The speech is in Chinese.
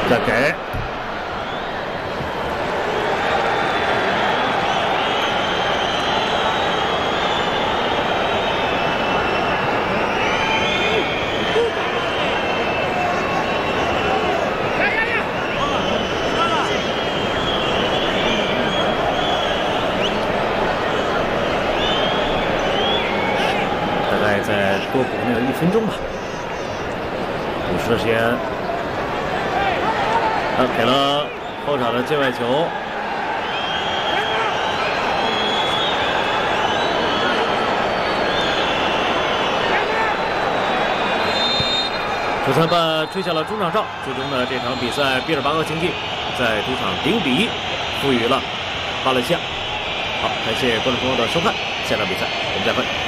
再给。大概再多补那个1分钟吧。补时的时间。 给了后场的界外球，主裁判吹下了中场哨，最终呢，这场比赛毕尔巴鄂竞技在主场0-1负于了巴伦西亚。好，感谢观众朋友的收看，下场比赛我们再会。